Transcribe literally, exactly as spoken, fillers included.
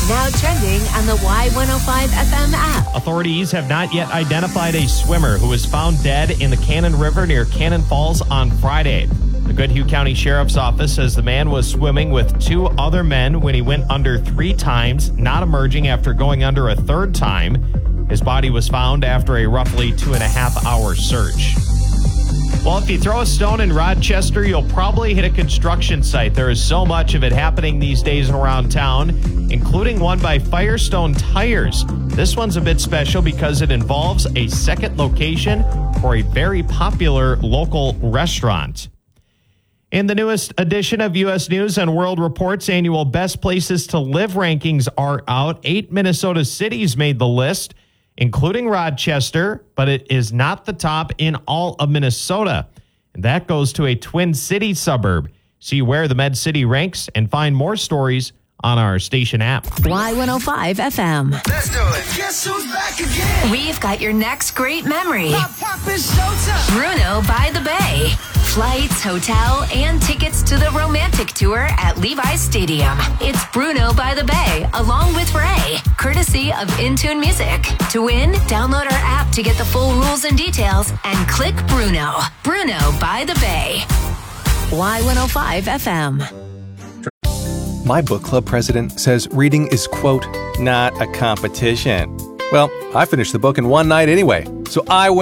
Now trending on the Y one oh five F M app. Authorities have not yet identified a swimmer who was found dead in the Cannon River near Cannon Falls on Friday. The Goodhue County Sheriff's Office says the man was swimming with two other men when he went under three times, not emerging after going under a third time. His body was found after a roughly two and a half hour search. Well, if you throw a stone in Rochester, you'll probably hit a construction site. There is so much of it happening these days around town, including one by Firestone Tires. This one's a bit special because it involves a second location for a very popular local restaurant. In the newest edition of U S News and World Report's annual Best Places to Live rankings are out. Eight Minnesota cities made the list, including Rochester, but it is not the top in all of Minnesota. And that goes to a Twin City suburb. See where the Med City ranks and find more stories on our station app. Y one oh five F M. Let's do it. Guess who's back again? We've got your next great memory. Pop, pop, it's showtime. Bruno by the Bay. Flights, hotel, and tickets to the romantic tour at Levi's Stadium. It's Bruno by the Bay, along with Ray, courtesy of Intune Music. To win, download our app to get the full rules and details and click Bruno. Bruno by the Bay. Y one oh five F M. My book club president says reading is, quote, not a competition. Well, I finished the book in one night anyway, so I went